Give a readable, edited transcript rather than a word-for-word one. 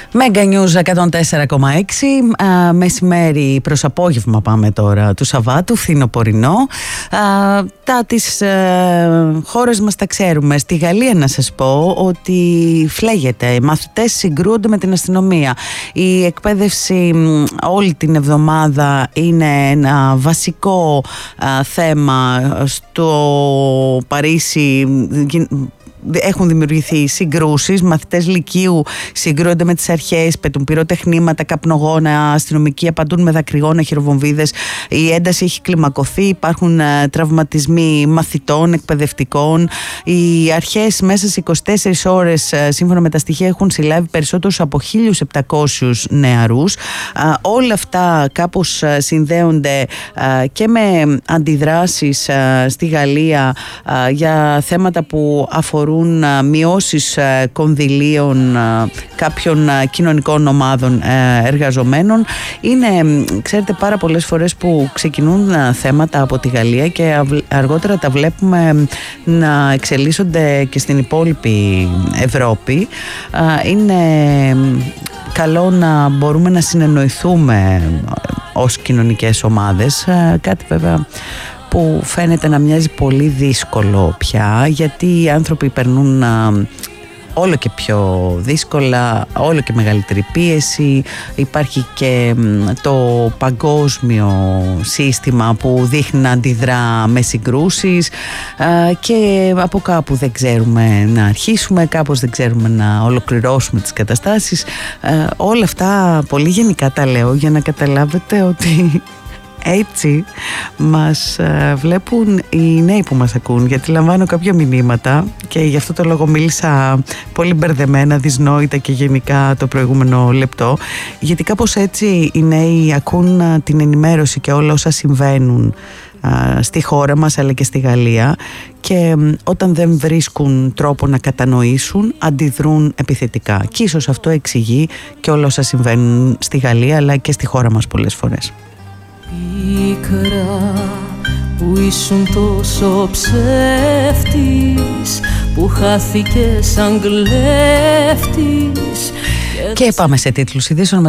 Μέγκα Νιούζ 104,6. Μεσημέρι προς απόγευμα πάμε τώρα του Σαββάτου, φθινοπορεινό. Τα της χώρες μας τα ξέρουμε. Στη Γαλλία να σας πω ότι φλέγεται. Οι μαθητές συγκρούονται με την αστυνομία. Η εκπαίδευση όλη την εβδομάδα είναι ένα βασικό θέμα. Στο Παρίσι έχουν δημιουργηθεί συγκρούσεις. Μαθητές λυκείου συγκρούονται με τις αρχές, πετούν πυροτεχνήματα, καπνογόνα, αστυνομικοί απαντούν με δακρυγόνα, χειροβομβίδες. Η ένταση έχει κλιμακωθεί, υπάρχουν τραυματισμοί μαθητών, εκπαιδευτικών. Οι αρχές μέσα σε 24 ώρες, σύμφωνα με τα στοιχεία, έχουν συλλάβει περισσότερους από 1.700 νεαρούς. Όλα αυτά κάπως συνδέονται και με αντιδράσεις στη Γαλλία για θέματα που αφορούν μειώσεις κονδυλίων κάποιων κοινωνικών ομάδων εργαζομένων. Είναι, ξέρετε, πάρα πολλές φορές που ξεκινούν θέματα από τη Γαλλία και αργότερα τα βλέπουμε να εξελίσσονται και στην υπόλοιπη Ευρώπη. Είναι καλό να μπορούμε να συνεννοηθούμε ως κοινωνικές ομάδες, κάτι βέβαια που φαίνεται να μοιάζει πολύ δύσκολο πια, γιατί οι άνθρωποι περνούν όλο και πιο δύσκολα, όλο και μεγαλύτερη πίεση. Υπάρχει και το παγκόσμιο σύστημα που δείχνει να αντιδρά με συγκρούσεις και από κάπου δεν ξέρουμε να αρχίσουμε, κάπως δεν ξέρουμε να ολοκληρώσουμε τις καταστάσεις. Όλα αυτά πολύ γενικά τα λέω για να καταλάβετε ότι έτσι μας βλέπουν οι νέοι που μας ακούν, γιατί λαμβάνω κάποια μηνύματα και γι' αυτό το λόγο μίλησα πολύ μπερδεμένα, δυσνόητα και γενικά το προηγούμενο λεπτό, γιατί κάπως έτσι οι νέοι ακούν την ενημέρωση και όλα όσα συμβαίνουν στη χώρα μας αλλά και στη Γαλλία, και όταν δεν βρίσκουν τρόπο να κατανοήσουν αντιδρούν επιθετικά, και ίσως αυτό εξηγεί και όλα όσα συμβαίνουν στη Γαλλία αλλά και στη χώρα μας πολλές φορές. Πίκρα που ήσουν τόσο ψεύτης, που χάθηκε σαν κλέφτης. Και πάμε σε τίτλους ειδήσεων.